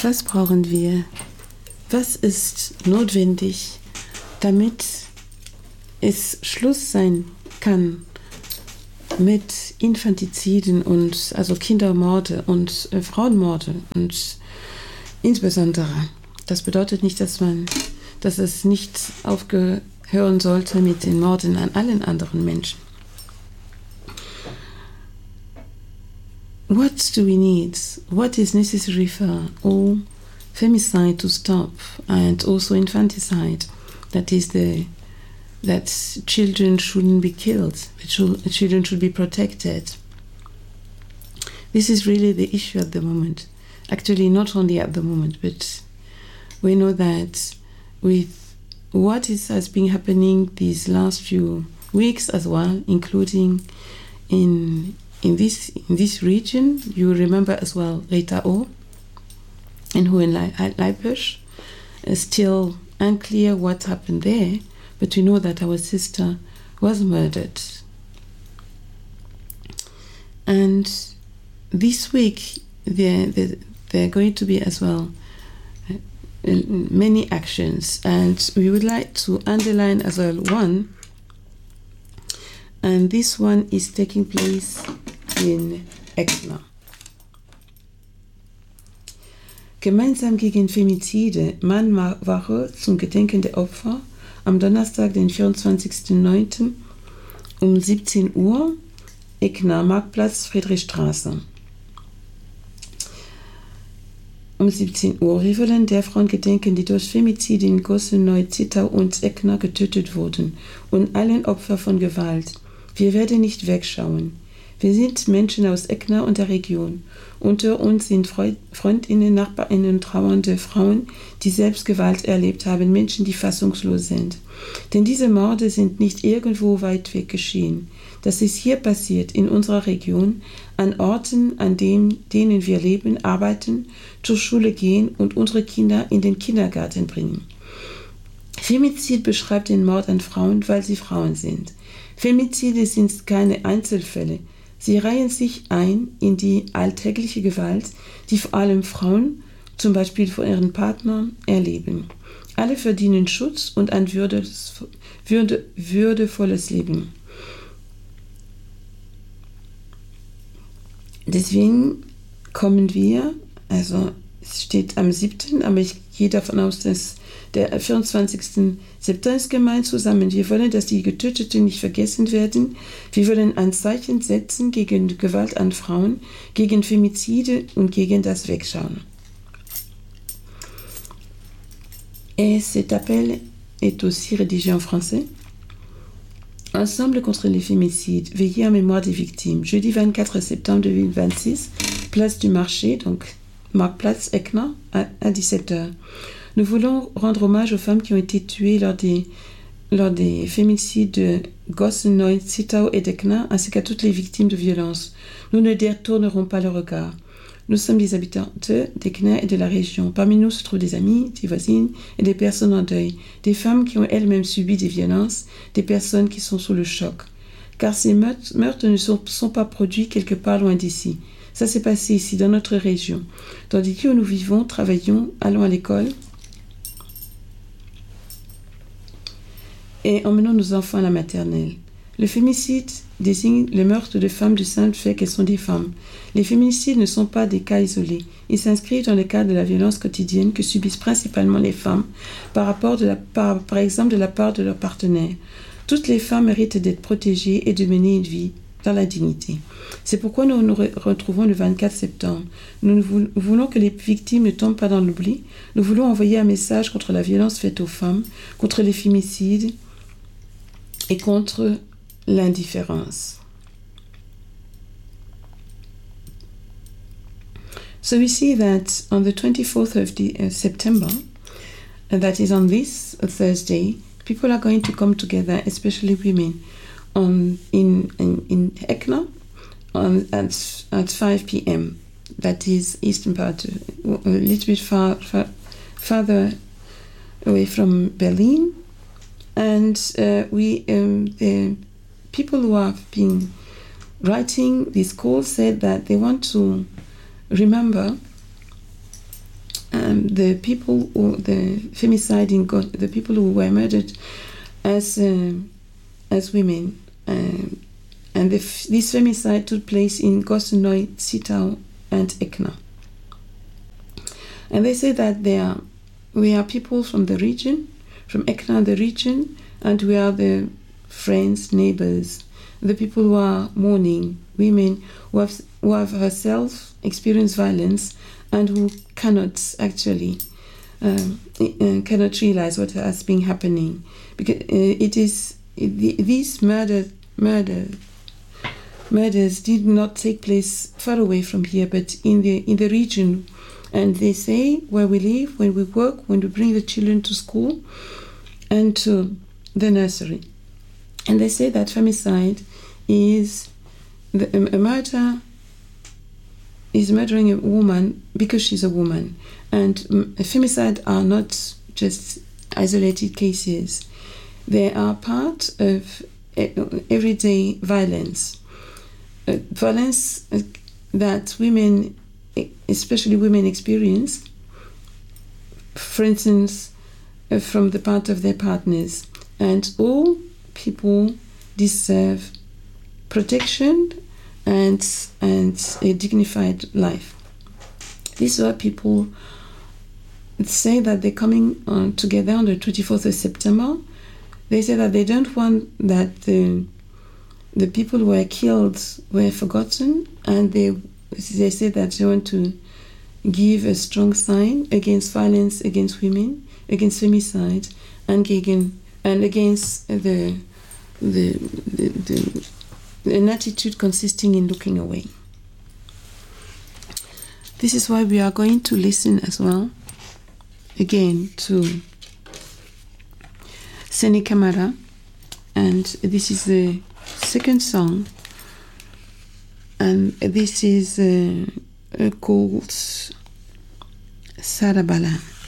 Was brauchen wir? Was ist notwendig, damit es Schluss sein kann mit Infantiziden und also Kindermorde und Frauenmorde und insbesondere. Das bedeutet nicht, dass es nicht aufhören sollte mit den Morden an allen anderen Menschen. What do we need? What is necessary for all femicide to stop and also infanticide? That is that children shouldn't be killed, children should be protected. This is really the issue at the moment. Actually, not only at the moment, but we know that with what has been happening these last few weeks as well, including in this region, you remember as well Rita O and Hohenleipisch. Still unclear what happened there, but we know that our sister was murdered. And this week there are going to be as well many actions, and we would like to underline as well one, and this one is taking place in Ekna. Gemeinsam gegen Femizide, Mahnwache zum Gedenken der Opfer am Donnerstag, den 24.09. um 17 Uhr, Ekna, Marktplatz, Friedrichstraße. Um 17 Uhr, wir wollen der Frauen gedenken, die durch Femizide in Gossenau, Zittau und Ekna getötet wurden, und allen Opfern von Gewalt. Wir werden nicht wegschauen. Wir sind Menschen aus Ekna und der Region. Unter uns sind Freundinnen, Nachbarinnen, trauernde Frauen, die selbst Gewalt erlebt haben, Menschen, die fassungslos sind. Denn diese Morde sind nicht irgendwo weit weg geschehen. Das ist hier passiert, in unserer Region, an Orten, an denen wir leben, arbeiten, zur Schule gehen und unsere Kinder in den Kindergarten bringen. Femizid beschreibt den Mord an Frauen, weil sie Frauen sind. Femizide sind keine Einzelfälle. Sie reihen sich ein in die alltägliche Gewalt, die vor allem Frauen, zum Beispiel von ihren Partnern, erleben. Alle verdienen Schutz und ein würdevolles Leben. Deswegen kommen wir, also es steht am 7., aber ich gehe davon aus, dass der 24. September ist gemeint zusammen. Wir wollen, dass die Getöteten nicht vergessen werden. Wir wollen ein Zeichen setzen gegen Gewalt an Frauen, gegen Femizide und gegen das Wegschauen. Et cet appel est aussi rédigé en français. Ensemble contre les fémicides, veillez en mémoire des victimes. Jeudi 24 septembre 2026, place du marché, donc Marktplatz Ekna, à 17h. Nous voulons rendre hommage aux femmes qui ont été tuées lors des féminicides de Gossenau, Zittau et d'Ekna, ainsi qu'à toutes les victimes de violences. Nous ne détournerons pas le regard. Nous sommes des habitants d'Ekna et de la région. Parmi nous se trouvent des amis, des voisines et des personnes en deuil, des femmes qui ont elles-mêmes subi des violences, des personnes qui sont sous le choc. Car ces meurtres ne sont pas produits quelque part loin d'ici. Ça s'est passé ici, dans notre région. Dans les lieux où nous vivons, travaillons, allons à l'école et emmenons nos enfants à la maternelle. Le féminicide désigne le meurtre de femmes du simple fait qu'elles sont des femmes. Les féminicides ne sont pas des cas isolés. Ils s'inscrivent dans le cadre de la violence quotidienne que subissent principalement les femmes par exemple de la part de leurs partenaires. Toutes les femmes méritent d'être protégées et de mener une vie dans la dignité. C'est pourquoi nous nous retrouvons le 24 septembre. Nous voulons que les victimes ne tombent pas dans l'oubli. Nous voulons envoyer un message contre la violence faite aux femmes, contre les féminicides et contre l'indifférence. So we see that on the 24th of September, that is on this Thursday, people are going to come together, especially women, in Ekna at 5 p.m. That is eastern part, a little bit farther away from Berlin. And the people who have been writing this call said that they want to remember the femicide the people who were murdered as women, and this femicide took place in Gosunoy, Zittau, and Ekna. And they say that we are people from the region, from Ekna, the region, and we are the friends, neighbors, the people who are mourning, women who have herself experienced violence and who cannot actually cannot realize what has been happening, because these murders did not take place far away from here, but in the region. And they say where we live, when we work, when we bring the children to school and to the nursery. And they say that femicide is a murder is murdering a woman because she's a woman. And femicide are not just isolated cases. They are part of everyday violence. Violence that women, especially women, experience, for instance, from the part of their partners. And all people deserve protection and a dignified life. These are people say that they're coming together on the 24th of September. They say that they don't want that the people who were killed were forgotten, and they say that they want to give a strong sign against violence against women, against femicide, and against an attitude consisting in looking away. This is why we are going to listen as well, again, to Seni Kamara, and this is the second song, and this is called Sarabala.